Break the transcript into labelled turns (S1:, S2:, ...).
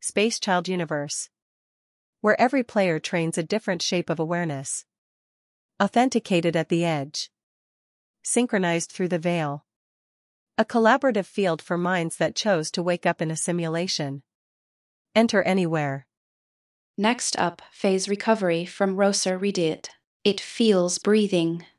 S1: Space Child Universe, where every player trains a different shape of awareness. Authenticated at the edge. Synchronized through the veil. A collaborative field for minds that chose to wake up in a simulation. Enter anywhere.
S2: Next up, phase recovery from Roser Reddit. It feels breathing.